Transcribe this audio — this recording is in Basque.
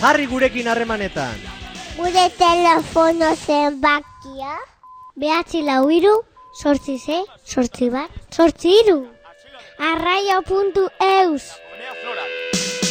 Jarri gurekin harremanetan. Gure telefono zenbakia 943 868 8 3. Arraio.eus